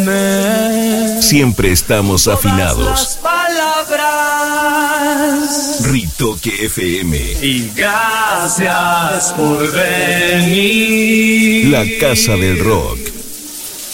Siempre estamos afinados. Ritoque FM. Y gracias por venir. La casa del rock.